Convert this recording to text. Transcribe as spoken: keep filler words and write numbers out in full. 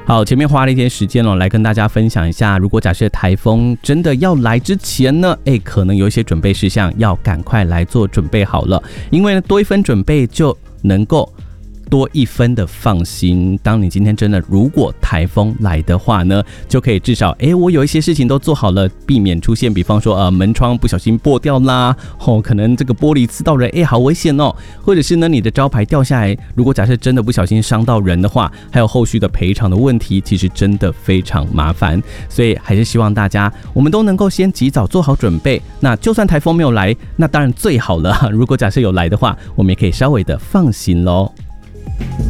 好，前面花了一点时间哦，来跟大家分享一下，如果假设台风真的要来之前呢，哎，可能有一些准备事项要赶快来做准备好了，因为呢，多一分准备就能够多一分的放心。当你今天真的如果台风来的话呢，就可以至少哎，我有一些事情都做好了，避免出现比方说呃门窗不小心破掉啦，哦可能这个玻璃刺到人，哎好危险哦，或者是呢你的招牌掉下来，如果假设真的不小心伤到人的话，还有后续的赔偿的问题，其实真的非常麻烦。所以还是希望大家我们都能够先及早做好准备。那就算台风没有来，那当然最好了。如果假设有来的话，我们也可以稍微的放心咯。